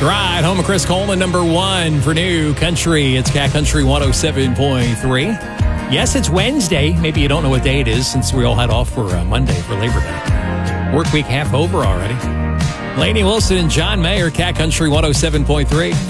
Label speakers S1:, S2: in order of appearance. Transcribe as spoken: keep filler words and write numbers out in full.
S1: Right, home of Chris Coleman, number one for New Country. It's Cat Country one oh seven point three. Yes, it's Wednesday. Maybe you don't know what day it is since we all had off for uh, Monday for Labor Day. Work week half over already. Lainey Wilson and John Mayer, Cat Country one oh seven point three.